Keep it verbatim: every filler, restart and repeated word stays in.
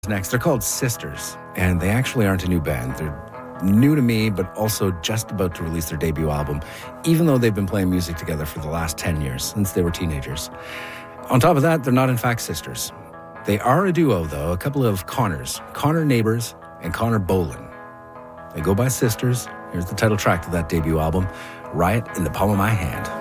next. They're called Sisters, and they actually aren't a new band. They're new to me, but also just about to release their debut album, even though they've been playing music together for the last ten years, since they were teenagers. On top of that, they're not in fact sisters. They are a duo, though, a couple of Connors, Connor Neighbors and Connor Bolan. They go by Sisters. Here's the title track to that debut album, Riot in the Palm of My Hand.